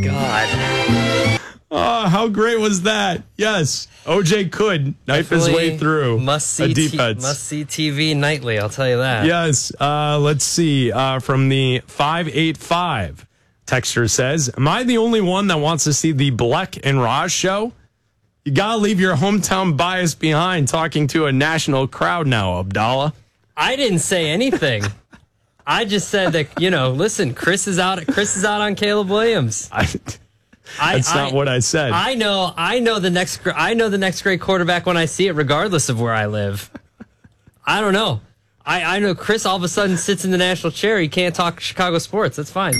God. Oh, how great was that? Yes, OJ could knife his way through a defense. Must-see TV nightly, I'll tell you that. Yes. Let's see. From the 585, texter says, am I the only one that wants to see the Bleck and Raj show? You got to leave your hometown bias behind talking to a national crowd now, Abdallah. I didn't say anything. I just said that, listen, Chris is out on Caleb Williams. That's not what I said. I know the next great quarterback when I see it, regardless of where I live. I don't know. I know Chris all of a sudden sits in the national chair. He can't talk Chicago sports. That's fine.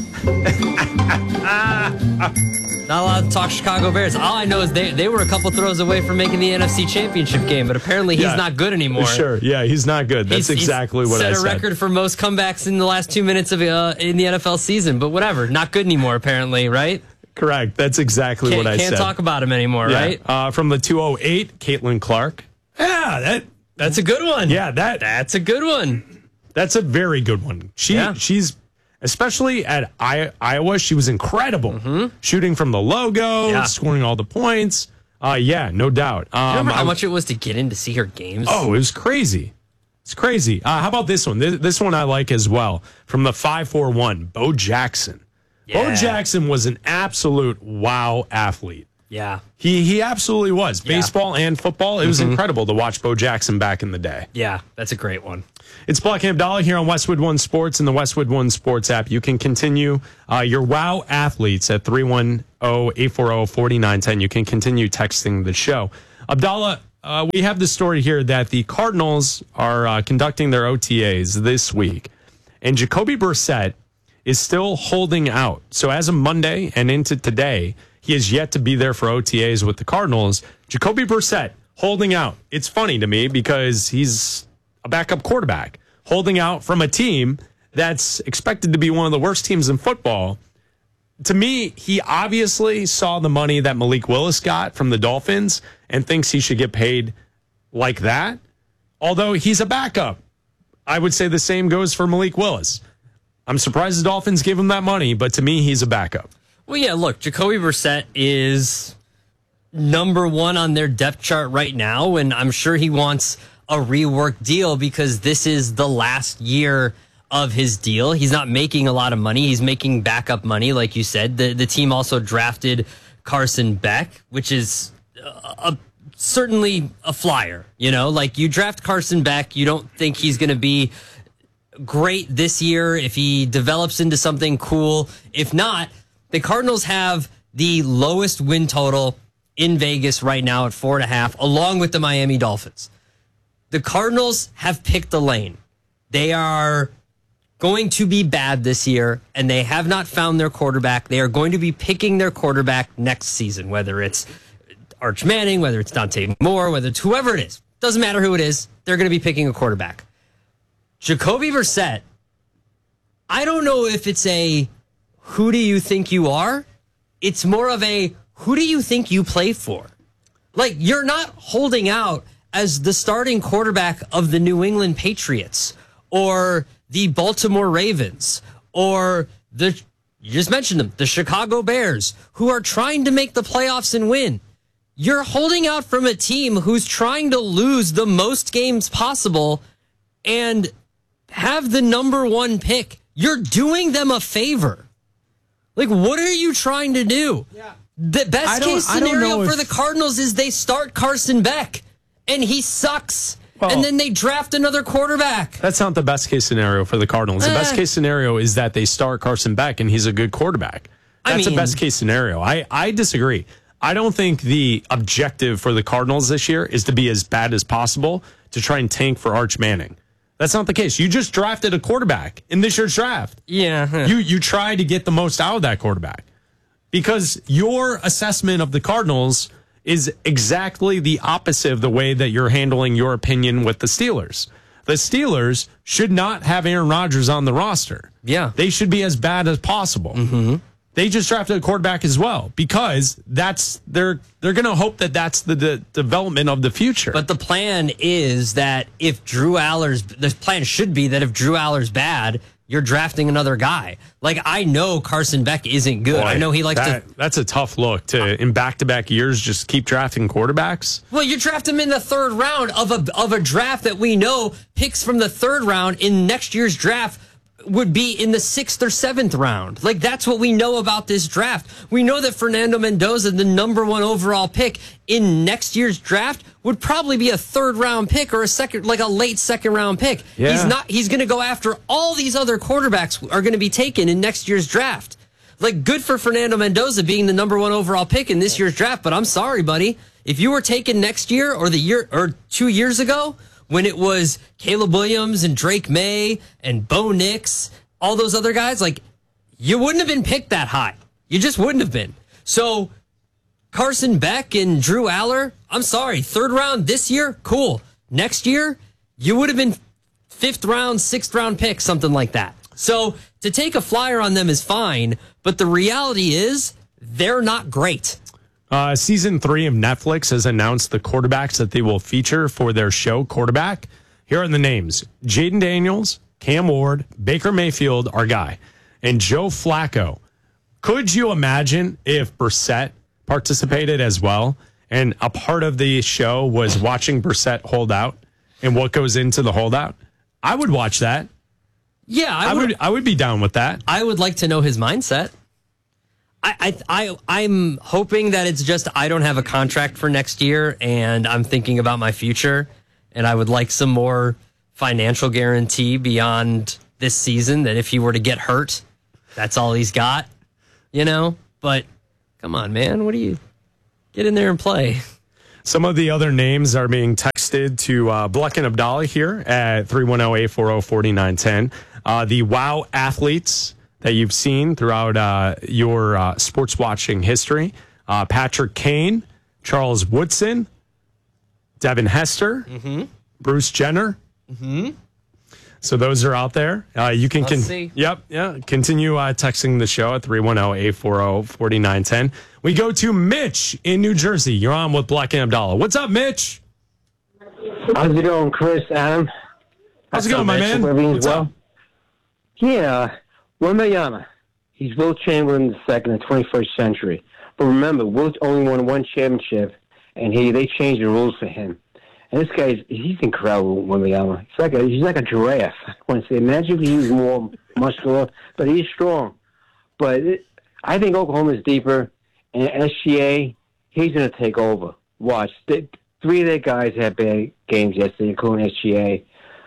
Not allowed to talk Chicago Bears. All I know is they were a couple throws away from making the NFC Championship game, but apparently he's not good anymore. Sure, yeah, he's not good. That's exactly what I said. Set a record for most comebacks in the last 2 minutes of in the NFL season, but whatever. Not good anymore, apparently, right? Correct. That's exactly what I said. Can't talk about him anymore, right? From the 208, Caitlin Clark. Yeah, that's a good one. Yeah, that's a good one. That's a very good one. She's especially at Iowa, she was incredible. Shooting from the logo, scoring all the points. No doubt. Remember how much it was to get in to see her games? Oh, it was crazy. It's crazy. How about this one? This one I like as well. From the 541, Bo Jackson. Yeah. Bo Jackson was an absolute wow athlete. Yeah. He absolutely was. Baseball and football. It was incredible to watch Bo Jackson back in the day. Yeah, that's a great one. It's Bleck and Abdallah here on Westwood One Sports and the Westwood One Sports app. You can continue your wow athletes at 310-840-4910. You can continue texting the show. Abdallah, we have the story here that the Cardinals are conducting their OTAs this week, and Jacoby Brissett is still holding out. So as of Monday and into today, he is yet to be there for OTAs with the Cardinals. Jacoby Brissett holding out. It's funny to me because he's a backup quarterback holding out from a team that's expected to be one of the worst teams in football. To me, he obviously saw the money that Malik Willis got from the Dolphins and thinks he should get paid like that. Although he's a backup, I would say the same goes for Malik Willis. I'm surprised the Dolphins give him that money, but to me, he's a backup. Well, yeah, look, Jacoby Brissett is number one on their depth chart right now, and I'm sure he wants a reworked deal because this is the last year of his deal. He's not making a lot of money. He's making backup money, like you said. The team also drafted Carson Beck, which is certainly a flyer. Like you draft Carson Beck, you don't think he's going to be great this year if he develops into something cool. If not, the Cardinals have the lowest win total in Vegas right now at 4.5, along with the Miami Dolphins. The Cardinals have picked a lane. They are going to be bad this year, and they have not found their quarterback. They are going to be picking their quarterback next season, whether it's Arch Manning, whether it's Dante Moore, whether it's whoever it is. Doesn't matter who it is. They're going to be picking a quarterback. Jacoby Brissett, I don't know if it's a who do you think you are? It's more of a who do you think you play for? Like, you're not holding out as the starting quarterback of the New England Patriots or the Baltimore Ravens or you just mentioned them, the Chicago Bears, who are trying to make the playoffs and win. You're holding out from a team who's trying to lose the most games possible and have the number one pick. You're doing them a favor. Like, what are you trying to do? Yeah. The best case scenario for the Cardinals is they start Carson Beck, and he sucks, and then they draft another quarterback. That's not the best case scenario for the Cardinals. The best case scenario is that they start Carson Beck, and he's a good quarterback. That's the best case scenario. I disagree. I don't think the objective for the Cardinals this year is to be as bad as possible to try and tank for Arch Manning. That's not the case. You just drafted a quarterback in this year's draft. Yeah. You try to get the most out of that quarterback because your assessment of the Cardinals is exactly the opposite of the way that you're handling your opinion with the Steelers. The Steelers should not have Aaron Rodgers on the roster. Yeah. They should be as bad as possible. Mm-hmm. They just drafted a quarterback as well because they're going to hope that that's the development of the future. But the plan is that if Drew Aller's bad, you're drafting another guy. Like, I know Carson Beck isn't good. Boy, I know he likes to. That's a tough look to, in back-to-back years, just keep drafting quarterbacks. Well, you draft him in the third round of a draft that we know picks from the third round in next year's draft would be in the 6th or 7th round. Like, that's what we know about this draft. We know that Fernando Mendoza, the number 1 overall pick in next year's draft, would probably be a 3rd round pick or a late 2nd round pick. Yeah. He's going to go after all these other quarterbacks are going to be taken in next year's draft. Like, good for Fernando Mendoza being the number 1 overall pick in this year's draft, but I'm sorry, buddy. If you were taken next year or the year or 2 years ago, when it was Caleb Williams and Drake May and Bo Nix, all those other guys, like, you wouldn't have been picked that high. You just wouldn't have been. So Carson Beck and Drew Aller, I'm sorry, 3rd round this year, cool. Next year, you would have been 5th round, 6th round pick, something like that. So to take a flyer on them is fine, but the reality is they're not great. Season 3 of Netflix has announced the quarterbacks that they will feature for their show, Quarterback. Here are the names: Jaden Daniels, Cam Ward, Baker Mayfield, our guy, and Joe Flacco. Could you imagine if Brissett participated as well, and a part of the show was watching Brissett hold out and what goes into the holdout? I would watch that. Yeah, I would be down with that. I would like to know his mindset. I'm hoping that it's just I don't have a contract for next year and I'm thinking about my future and I would like some more financial guarantee beyond this season, that if he were to get hurt, that's all he's got, you know? But come on, man, what do you get in there and play? Some of the other names are being texted to Bleck and Abdallah here at 310-840-4910. The WOW athletes that you've seen throughout your sports watching history: Patrick Kane, Charles Woodson, Devin Hester, Bruce Jenner. So those are out there. You can continue texting the show at 310-840-4910. We go to Mitch in New Jersey. You're on with Bleck and Abdallah. What's up, Mitch? How's it going, Chris, Adam? How's it going, my man? What's up? Yeah, Wembanyama. He's Will Chamberlain II in the 21st century. But remember, Wilt only won 1 championship, and they changed the rules for him. And this he's incredible, Wembanyama. He's like a giraffe. I want to say, imagine if he was more muscular, but he's strong. But I think Oklahoma is deeper, and SGA, he's going to take over. Watch. 3 of their guys had bad games yesterday, including SGA.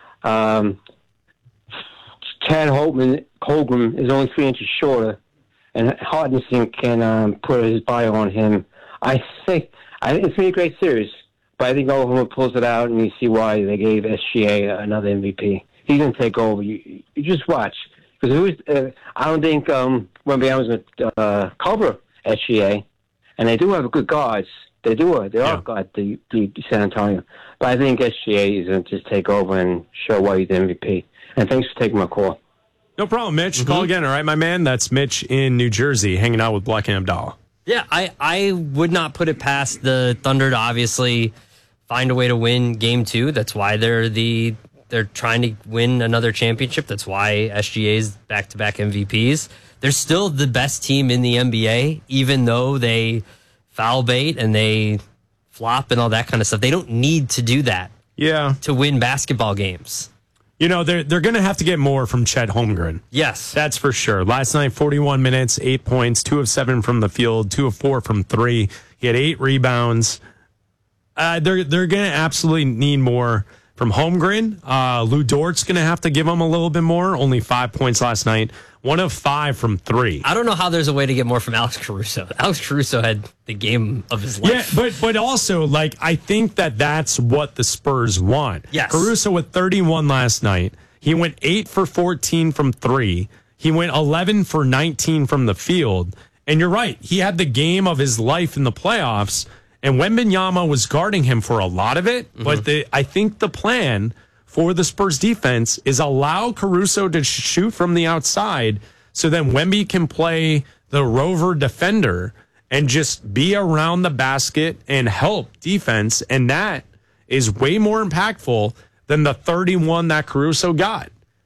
Chad Holmgren is only 3 inches shorter, and Hartenstein can put his bio on him. I think it's going to be a great series, but I think Oklahoma pulls it out, and you see why they gave SGA another MVP. He's going to take over. You just watch. Because I don't think Wembanyama's going to cover SGA, and they do have good guards. They are guards, the San Antonio. But I think SGA is going to just take over and show why he's the MVP. And thanks for taking my call. No problem, Mitch. Call again, all right, my man? That's Mitch in New Jersey, hanging out with Bleck and Abdallah. Yeah, I would not put it past the Thunder to obviously find a way to win Game 2. That's why they're trying to win another championship. That's why SGA's back-to-back MVPs. They're still the best team in the NBA, even though they foul bait and they flop and all that kind of stuff. They don't need to do that to win basketball games. You know, they're going to have to get more from Chet Holmgren. Yes. That's for sure. Last night, 41 minutes, 8 points, 2 of 7 from the field, 2 of 4 from 3. He had 8 rebounds. They're going to absolutely need more from Holmgren. Lou Dort's going to have to give him a little bit more. Only 5 points last night. 1 of 5 from 3. I don't know how there's a way to get more from Alex Caruso. Alex Caruso had the game of his life. Yeah, but also, like, I think that's what the Spurs want. Yes. Caruso with 31 last night. He went 8 for 14 from 3. He went 11 for 19 from the field. And you're right. He had the game of his life in the playoffs. And Wembanyama was guarding him for a lot of it. But I think the plan for the Spurs defense is allow Caruso to shoot from the outside so then Wemby can play the rover defender and just be around the basket and help defense. And that is way more impactful than the 31 that Caruso got.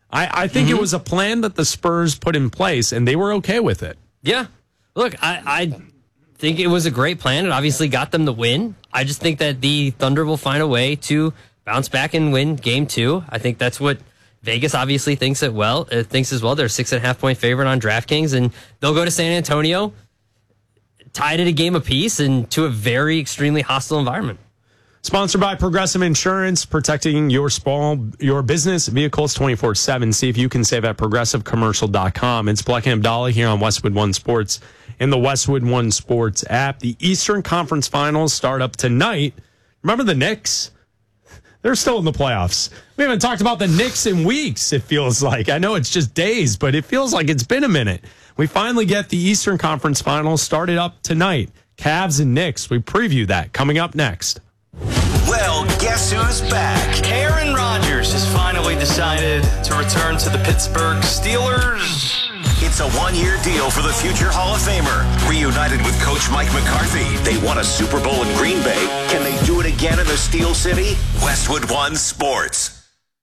I think it was a plan that the Spurs put in place, and they were okay with it. Yeah. Look, I think it was a great plan. It obviously got them the win. I just think that the Thunder will find a way to bounce back and win game 2. I think that's what Vegas obviously thinks as well. They're a 6.5-point favorite on DraftKings, and they'll go to San Antonio, tied at a game apiece, and to a very extremely hostile environment. Sponsored by Progressive Insurance, protecting your business vehicles 24/7. See if you can save at progressivecommercial.com. It's Bleck and Abdallah here on Westwood One Sports in the Westwood One Sports app. The Eastern Conference Finals start up tonight. Remember the Knicks? They're still in the playoffs. We haven't talked about the Knicks in weeks, it feels like. I know it's just days, but it feels like it's been a minute. We finally get the Eastern Conference Finals started up tonight. Cavs and Knicks. We preview that coming up next. Well, guess who's back? Aaron Rodgers has finally decided to return to the Pittsburgh Steelers. It's a one-year deal for the future Hall of Famer. Reunited with Coach Mike McCarthy, they won a Super Bowl in Green Bay. Can they do it again in the Steel City? Westwood One Sports.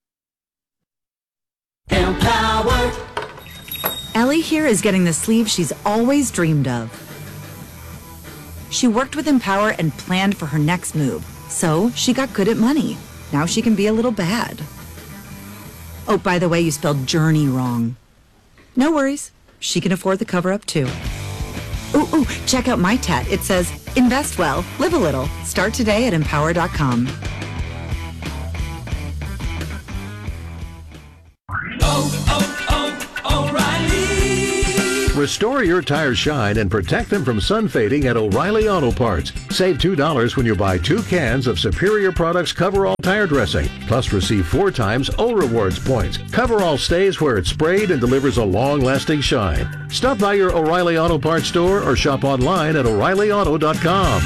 Empowered. Ellie here is getting the sleeve she's always dreamed of. She worked with Empower and planned for her next move, so she got good at money. Now she can be a little bad. Oh, by the way, you spelled journey wrong. No worries. She can afford the cover-up, too. Ooh, check out my tat. It says, invest well, live a little. Start today at Empower.com. Restore your tires shine and protect them from sun fading at O'Reilly Auto Parts. Save $2 when you buy 2 cans of Superior Products Coverall tire dressing. Plus receive 4 times O Rewards points. Coverall stays where it's sprayed and delivers a long-lasting shine. Stop by your O'Reilly Auto Parts store or shop online at O'ReillyAuto.com.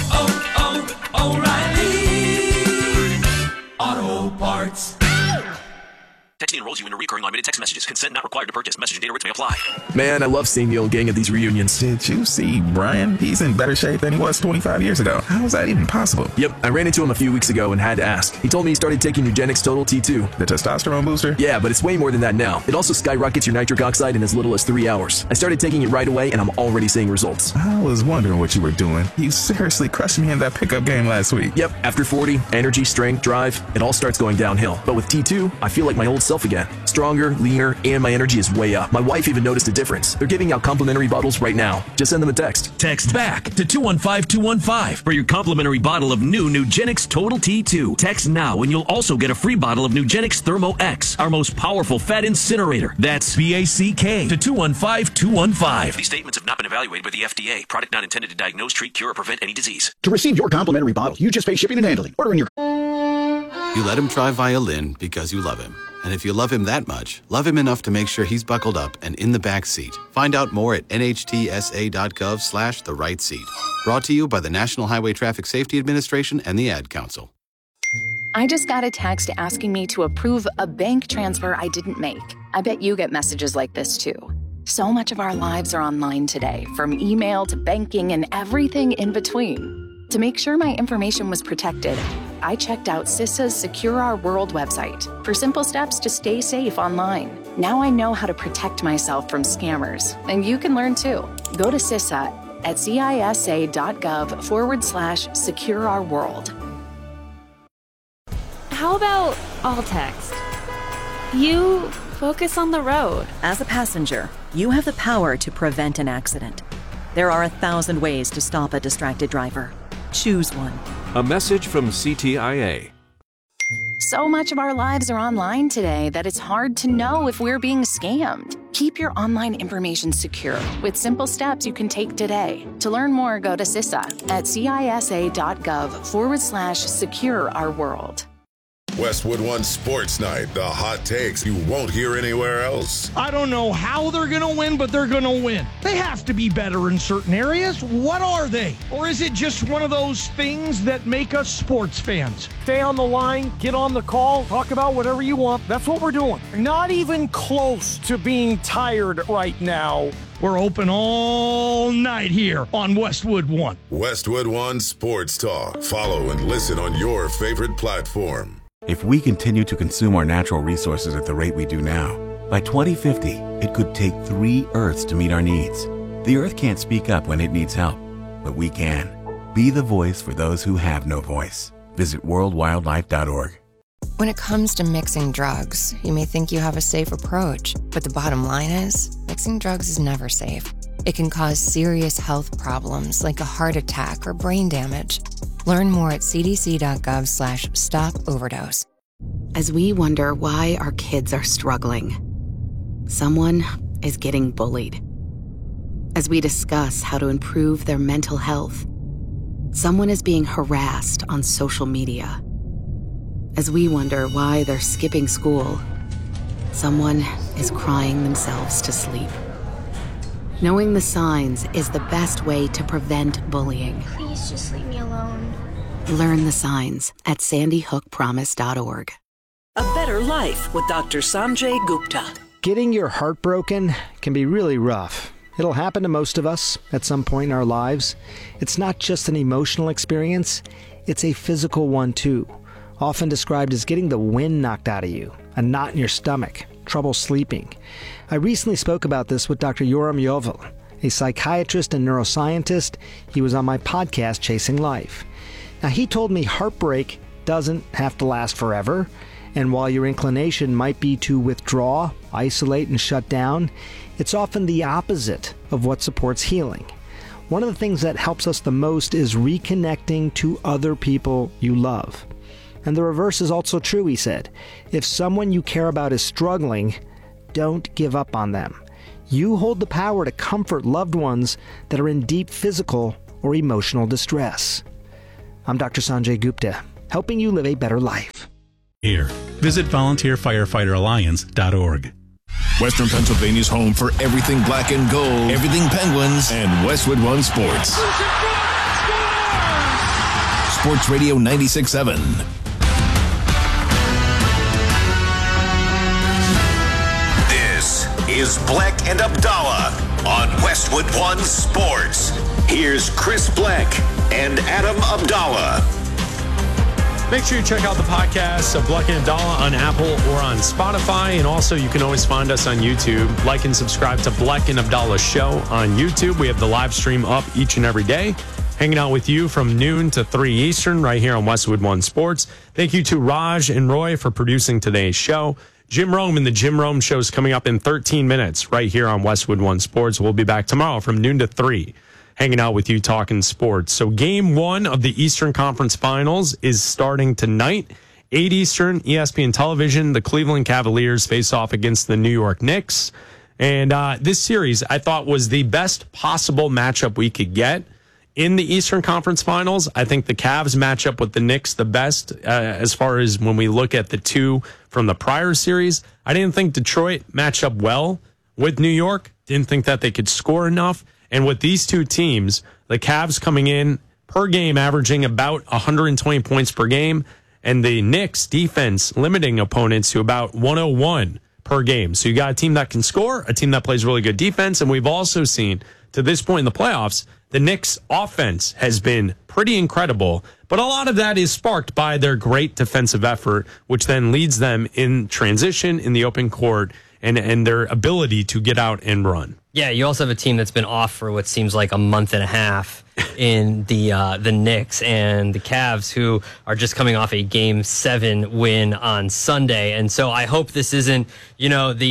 O'Reilly Auto Parts. Texting enrolls you into recurring automated text messages. Consent not required to purchase. Message and data rates may apply. Man, I love seeing the old gang at these reunions. Did you see Brian? He's in better shape than he was 25 years ago. How is that even possible? Yep, I ran into him a few weeks ago and had to ask. He told me he started taking Nugenix Total T2. The testosterone booster? Yeah, but it's way more than that now. It also skyrockets your nitric oxide in as little as 3 hours. I started taking it right away and I'm already seeing results. I was wondering what you were doing. You seriously crushed me in that pickup game last week. Yep, after 40, energy, strength, drive, it all starts going downhill. But with T2, I feel like my old self again. Stronger, leaner, and my energy is way up. My wife even noticed a difference. They're giving out complimentary bottles right now. Just send them a text. Text BACK to 215-215 for your complimentary bottle of new Nugenix Total T2. Text now and you'll also get a free bottle of Nugenix Thermo X, our most powerful fat incinerator. That's BACK to 215-215. These statements have not been evaluated by the FDA. Product not intended to diagnose, treat, cure, or prevent any disease. To receive your complimentary bottle, you just pay shipping and handling. Order in your... You let him try violin because you love him. And if you love him that much, love him enough to make sure he's buckled up and in the back seat. Find out more at nhtsa.gov/the right seat. Brought to you by the National Highway Traffic Safety Administration and the Ad Council. I just got a text asking me to approve a bank transfer I didn't make. I bet you get messages like this too. So much of our lives are online today, from email to banking and everything in between. To make sure my information was protected, I checked out CISA's Secure Our World website for simple steps to stay safe online. Now I know how to protect myself from scammers, and you can learn too. Go to CISA at cisa.gov/Secure Our World. How about all text? You focus on the road. As a passenger, you have the power to prevent an accident. There are 1,000 ways to stop a distracted driver. Choose one. A message from CTIA. So much of our lives are online today that it's hard to know if we're being scammed. Keep your online information secure with simple steps you can take today. To learn more, go to CISA at cisa.gov/Secure Our World. Westwood One Sports Night, the hot takes you won't hear anywhere else. I don't know how they're going to win, but they're going to win. They have to be better in certain areas. What are they? Or is it just one of those things that make us sports fans? Stay on the line, get on the call, talk about whatever you want. That's what we're doing. Not even close to being tired right now. We're open all night here on Westwood One. Westwood One Sports Talk. Follow and listen on your favorite platform. If we continue to consume our natural resources at the rate we do now, by 2050, it could take 3 Earths to meet our needs. The Earth can't speak up when it needs help, but we can. Be the voice for those who have no voice. Visit worldwildlife.org. When it comes to mixing drugs, you may think you have a safe approach, but the bottom line is, mixing drugs is never safe. It can cause serious health problems like a heart attack or brain damage. Learn more at cdc.gov/stop-overdose. As we wonder why our kids are struggling, someone is getting bullied. As we discuss how to improve their mental health, someone is being harassed on social media. As we wonder why they're skipping school, someone is crying themselves to sleep. Knowing the signs is the best way to prevent bullying. Please just leave me alone. Learn the signs at sandyhookpromise.org. A better life with Dr. Sanjay Gupta. Getting your heart broken can be really rough. It'll happen to most of us at some point in our lives. It's not just an emotional experience, it's a physical one too. Often described as getting the wind knocked out of you, a knot in your stomach, trouble sleeping. I recently spoke about this with Dr. Yoram Yovel, a psychiatrist and neuroscientist. He was on my podcast, Chasing Life. Now, he told me heartbreak doesn't have to last forever, and while your inclination might be to withdraw, isolate, and shut down, it's often the opposite of what supports healing. One of the things that helps us the most is reconnecting to other people you love. And the reverse is also true, he said. If someone you care about is struggling, don't give up on them. You hold the power to comfort loved ones that are in deep physical or emotional distress. I'm Dr. Sanjay Gupta, helping you live a better life. Here, visit volunteerfirefighteralliance.org. Western Pennsylvania's home for everything black and gold, everything Penguins, and Westwood One Sports. Sports Radio 96.7. This is Bleck and Abdallah on Westwood One Sports. Here's Chris Bleck and Adam Abdallah. Make sure you check out the podcast of Bleck and Abdallah on Apple or on Spotify. And also, you can always find us on YouTube. Like and subscribe to Bleck and Abdallah Show on YouTube. We have the live stream up each and every day. Hanging out with you from noon to 3 Eastern right here on Westwood One Sports. Thank you to Raj and Roy for producing today's show. Jim Rome and the Jim Rome Show is coming up in 13 minutes right here on Westwood One Sports. We'll be back tomorrow from noon to 3. Hanging out with you talking sports. So game 1 of the Eastern Conference Finals is starting tonight. 8 Eastern, ESPN Television. The Cleveland Cavaliers face off against the New York Knicks. And this series, I thought, was the best possible matchup we could get. In the Eastern Conference Finals, I think the Cavs match up with the Knicks the best as far as when we look at the two from the prior series. I didn't think Detroit matched up well with New York. Didn't think that they could score enough. And with these two teams, the Cavs coming in per game averaging about 120 points per game, and the Knicks defense limiting opponents to about 101 per game. So you got a team that can score, a team that plays really good defense, and we've also seen to this point in the playoffs, the Knicks offense has been pretty incredible, but a lot of that is sparked by their great defensive effort, which then leads them in transition in the open court and their ability to get out and run. Yeah, you also have a team that's been off for what seems like a month and a half in the Knicks and the Cavs, who are just coming off a Game 7 win on Sunday. And so I hope this isn't, the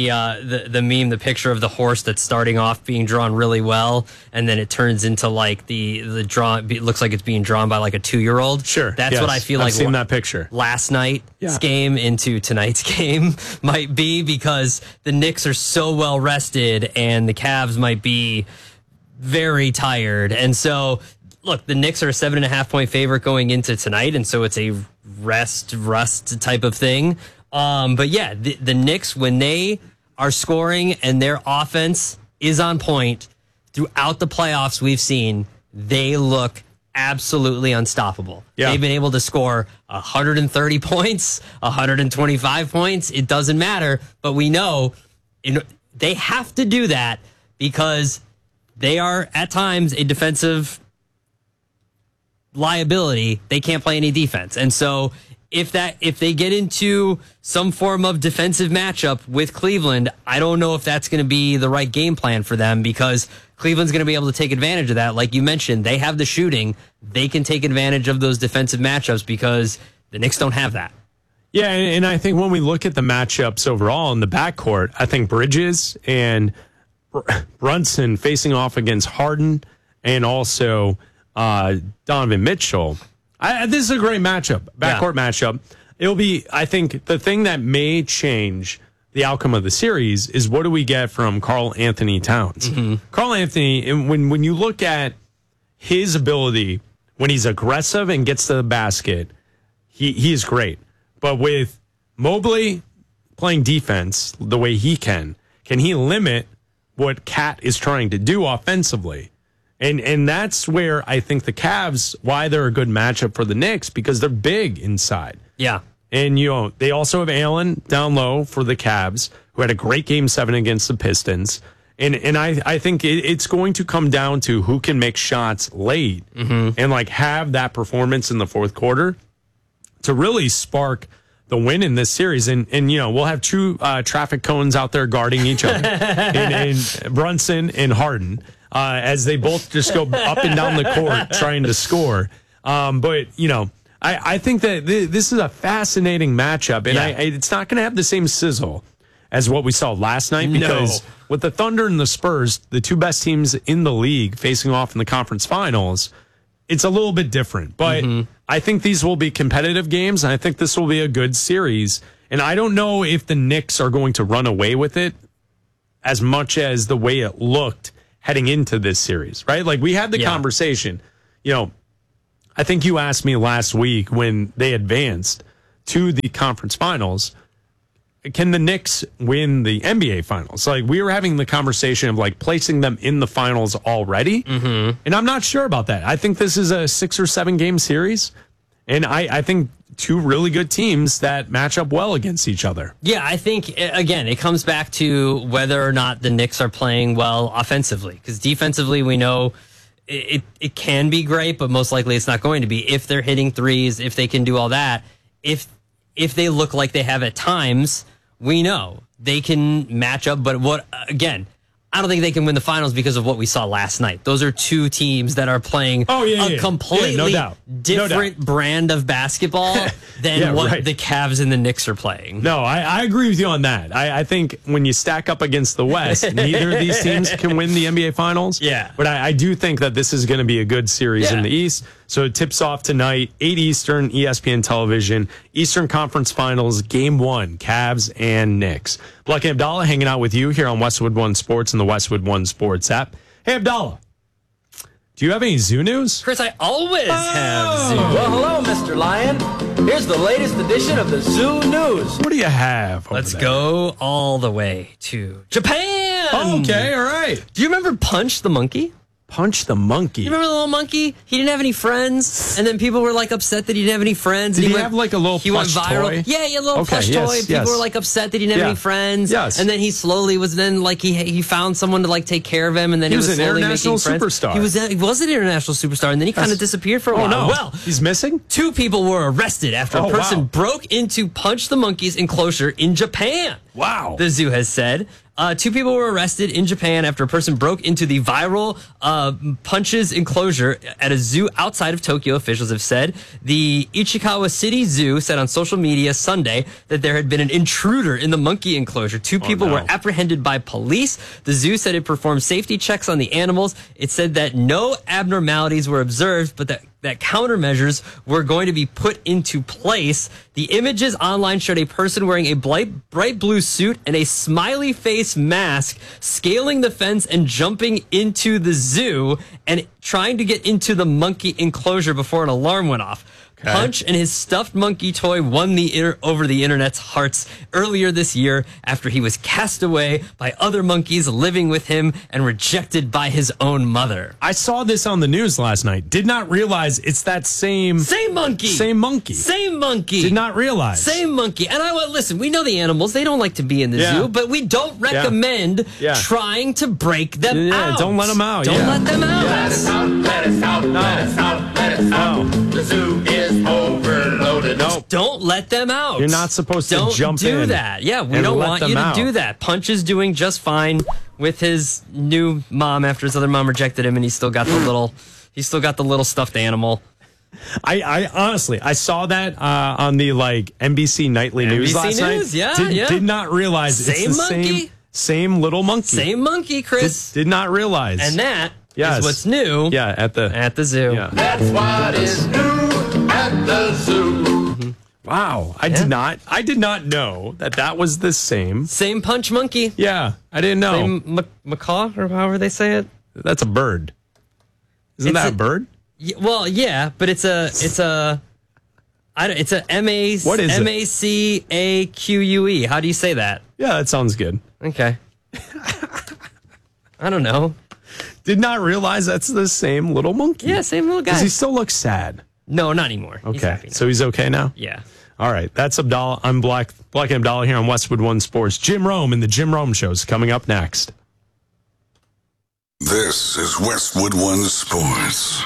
meme, the picture of the horse that's starting off being drawn really well, and then it turns into like the draw. It looks like it's being drawn by like a 2-year-old. Sure, that's what I feel like. I've seen that picture. Last night's game into tonight's game might be, because the Knicks are so well rested and the Cavs might be very tired. And so, look, the Knicks are a 7.5-point favorite going into tonight, and so it's a rust type of thing. But yeah, the Knicks, when they are scoring and their offense is on point throughout the playoffs we've seen, they look absolutely unstoppable. Yeah. They've been able to score 130 points, 125 points. It doesn't matter, but we know they have to do that because they are at times a defensive liability. They can't play any defense. And so if they get into some form of defensive matchup with Cleveland, I don't know if that's going to be the right game plan for them, because Cleveland's going to be able to take advantage of that. Like you mentioned, they have the shooting. They can take advantage of those defensive matchups because the Knicks don't have that. Yeah, and I think when we look at the matchups overall in the backcourt, I think Bridges and Brunson facing off against Harden and also Donovan Mitchell. This is a great matchup, backcourt matchup. It'll be, I think, the thing that may change the outcome of the series is what do we get from Karl Anthony Towns? Karl Anthony, when you look at his ability when he's aggressive and gets to the basket, he is great. But with Mobley playing defense the way he can he limit what Cat is trying to do offensively? And that's where I think the Cavs, why they're a good matchup for the Knicks, because they're big inside. Yeah. And, they also have Allen down low for the Cavs, who had a great Game 7 against the Pistons. And I think it's going to come down to who can make shots late and, have that performance in the fourth quarter to really spark the win in this series. And we'll have two traffic cones out there guarding each other, and Brunson and Harden, as they both just go up and down the court trying to score. But, I think that this is a fascinating matchup, and it's not going to have the same sizzle as what we saw last night, because with the Thunder and the Spurs, the two best teams in the league facing off in the conference finals, it's a little bit different. But I think these will be competitive games, and I think this will be a good series. And I don't know if the Knicks are going to run away with it as much as the way it looked heading into this series, right? Like we had the conversation, I think you asked me last week when they advanced to the conference finals, can the Knicks win the NBA finals? Like we were having the conversation of placing them in the finals already. And I'm not sure about that. I think this is a 6 or 7 game series. And I think two really good teams that match up well against each other. Yeah, I think, again, it comes back to whether or not the Knicks are playing well offensively. Because defensively, we know it can be great, but most likely it's not going to be. If they're hitting threes, if they can do all that, if they look like they have at times, we know they can match up. But again, I don't think they can win the finals because of what we saw last night. Those are two teams that are playing a completely different brand of basketball than what the Cavs and the Knicks are playing. No, I agree with you on that. I think when you stack up against the West, neither of these teams can win the NBA finals. Yeah. But I do think that this is going to be a good series in the East. So it tips off tonight, 8 Eastern, ESPN Television, Eastern Conference Finals, Game 1, Cavs and Knicks. Black and Abdallah hanging out with you here on Westwood One Sports and the Westwood One Sports app. Hey, Abdallah, do you have any zoo news? Chris, I always have zoo. Well, hello, Mr. Lion. Here's the latest edition of the Zoo News. What do you have? Let's go all the way to Japan. Okay, all right. Do you remember Punch the Monkey? Punch the Monkey. You remember the little monkey? He didn't have any friends, and then people were upset that he didn't have any friends. Did he have a little plush toy? Yeah, he had a little plush toy. People were upset that he didn't have any friends. Yes. And then he slowly was he found someone to take care of him, and then he was an slowly international making friends. superstar. He was an international superstar, and then he kind of disappeared for a while. No. Well, he's missing? 2 people were arrested after a person broke into Punch the Monkey's enclosure in Japan. Wow. The zoo has said. 2 people were arrested in Japan after a person broke into the viral Punch's enclosure at a zoo outside of Tokyo, officials have said. The Ichikawa City Zoo said on social media Sunday that there had been an intruder in the monkey enclosure. 2 people were apprehended by police. The zoo said it performed safety checks on the animals. It said that no abnormalities were observed, but that countermeasures were going to be put into place. The images online showed a person wearing a bright blue suit and a smiley face mask scaling the fence and jumping into the zoo and trying to get into the monkey enclosure before an alarm went off. Okay. Punch and his stuffed monkey toy won over the internet's hearts earlier this year after he was cast away by other monkeys living with him and rejected by his own mother. I saw this on the news last night. Did not realize it's that same monkey. Same monkey. Same monkey. Did not realize. Same monkey. And listen, we know the animals. They don't like to be in the zoo, but we don't recommend trying to break them out. Don't let them out. Don't let them out. Let us out, let us out, let us out, let us out. The zoo is overloaded. Don't let them out. You're not supposed to don't jump in. do that. Yeah, we and don't let want them you to out. do that. Punch is doing just fine with his new mom after his other mom rejected him, and he's still got the little stuffed animal. I honestly, I saw that on the NBC nightly news last night. Yeah, did not realize Same it's the monkey. same little monkey. Same monkey, Chris. Did not realize. And that is what's new. Yeah, at the zoo. Yeah. That's what is new at the zoo. Wow, I did not know that was the same punch monkey. Yeah, I didn't know. Same macaw, or however they say it. That's a bird. Isn't that a bird? Well, yeah, but it's a M-A-C-A-Q-U-E. What is it? M-A-C-A-Q-U-E. How do you say that? Yeah, that sounds good. Okay. I don't know. Did not realize that's the same little monkey. Yeah, same little guy. Does he still look sad? No, not anymore. Okay, he's happy now. So he's okay now? Yeah. All right, that's Abdallah. I'm Black and Abdallah here on Westwood One Sports. Jim Rome and the Jim Rome Show is coming up next. This is Westwood One Sports.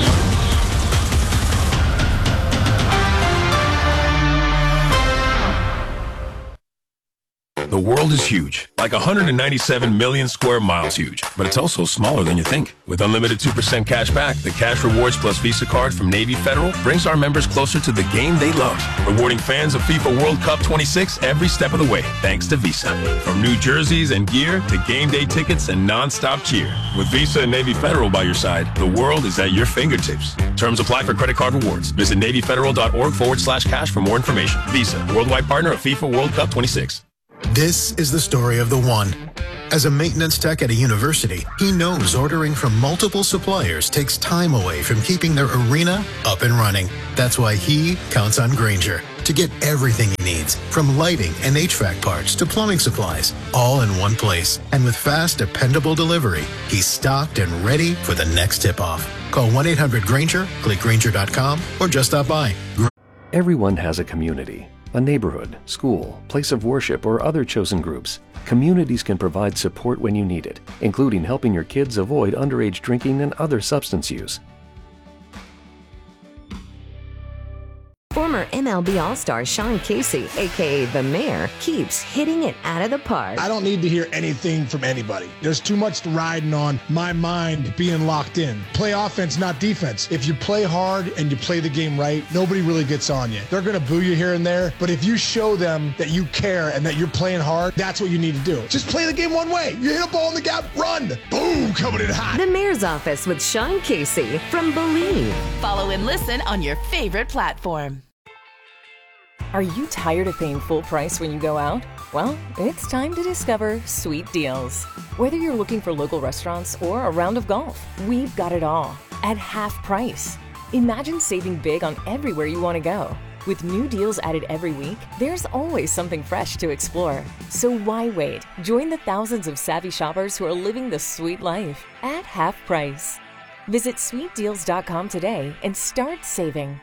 The world is huge, like 197 million square miles huge, but it's also smaller than you think. With unlimited 2% cash back, the Cash Rewards Plus Visa card from Navy Federal brings our members closer to the game they love, rewarding fans of FIFA World Cup 26 every step of the way, thanks to Visa. From new jerseys and gear to game day tickets and non-stop cheer. With Visa and Navy Federal by your side, the world is at your fingertips. Terms apply for credit card rewards. Visit NavyFederal.org/cash for more information. Visa, worldwide partner of FIFA World Cup 26. This is the story of the one. As a maintenance tech at a university, he knows ordering from multiple suppliers takes time away from keeping their arena up and running. That's why he counts on Grainger to get everything he needs, from lighting and HVAC parts to plumbing supplies, all in one place. And with fast, dependable delivery, he's stocked and ready for the next tip-off. Call 1-800-GRAINGER, click Grainger.com, or just stop by. Everyone has a community. A neighborhood, school, place of worship, or other chosen groups. Communities can provide support when you need it, including helping your kids avoid underage drinking and other substance use. Former MLB All-Star Sean Casey, a.k.a. The Mayor, keeps hitting it out of the park. I don't need to hear anything from anybody. There's too much riding on my mind being locked in. Play offense, not defense. If you play hard and you play the game right, nobody really gets on you. They're going to boo you here and there, but if you show them that you care and that you're playing hard, that's what you need to do. Just play the game one way. You hit a ball in the gap, run. Boom, coming in hot. The Mayor's Office with Sean Casey from Believe. Follow and listen on your favorite platform. Are you tired of paying full price when you go out? Well, it's time to discover Sweet Deals. Whether you're looking for local restaurants or a round of golf, we've got it all at half price. Imagine saving big on everywhere you want to go. With new deals added every week, there's always something fresh to explore. So why wait? Join the thousands of savvy shoppers who are living the sweet life at half price. Visit sweetdeals.com today and start saving.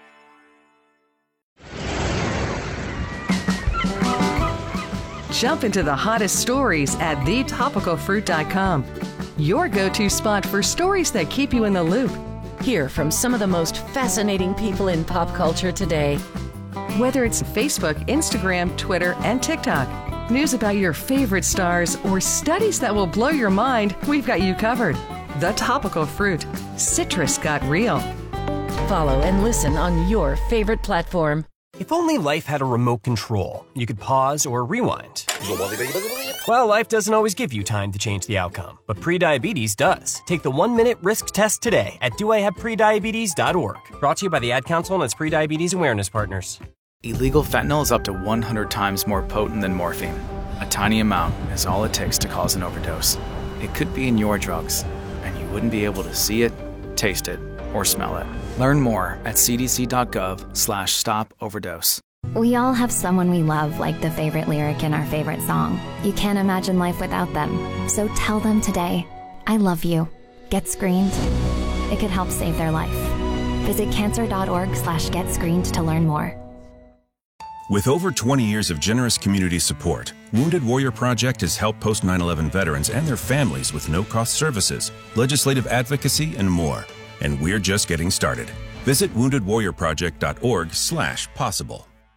Jump into the hottest stories at thetopicalfruit.com. Your go-to spot for stories that keep you in the loop. Hear from some of the most fascinating people in pop culture today. Whether it's Facebook, Instagram, Twitter, and TikTok, news about your favorite stars, or studies that will blow your mind, we've got you covered. The Topical Fruit. Citrus got real. Follow and listen on your favorite platform. If only life had a remote control, you could pause or rewind. Well, life doesn't always give you time to change the outcome, but prediabetes does. Take the 1-minute risk test today at doihaveprediabetes.org. Brought to you by the Ad Council and its Prediabetes Awareness Partners. Illegal fentanyl is up to 100 times more potent than morphine. A tiny amount is all it takes to cause an overdose. It could be in your drugs, and you wouldn't be able to see it, taste it, or smell it. Learn more at cdc.gov/stop-overdose. We all have someone we love, like the favorite lyric in our favorite song. You can't imagine life without them. So tell them today, I love you. Get screened. It could help save their life. Visit cancer.org/getscreened to learn more. With over 20 years of generous community support, Wounded Warrior Project has helped post 9/11 veterans and their families with no-cost services, legislative advocacy, and more. And we're just getting started. Visit woundedwarriorproject.org/possible.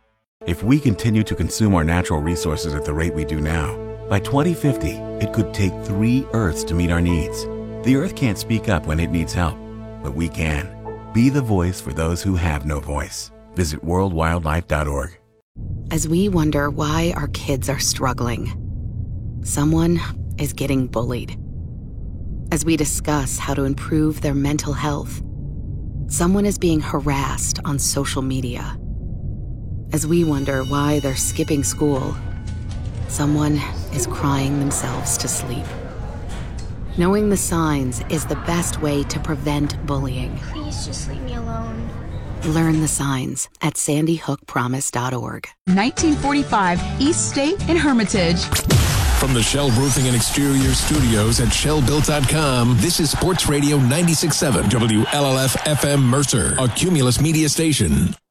If we continue to consume our natural resources at the rate we do now, by 2050, it could take 3 Earths to meet our needs. The Earth can't speak up when it needs help, but we can. Be the voice for those who have no voice. Visit worldwildlife.org. As we wonder why our kids are struggling, someone is getting bullied. As we discuss how to improve their mental health, someone is being harassed on social media. As we wonder why they're skipping school, someone is crying themselves to sleep. Knowing the signs is the best way to prevent bullying. Please just leave me alone. Learn the signs at sandyhookpromise.org. 1945 East State in Hermitage. From the Shell Roofing and Exterior Studios at ShellBuilt.com, this is Sports Radio 96.7 WLLF FM Mercer, a Cumulus media station.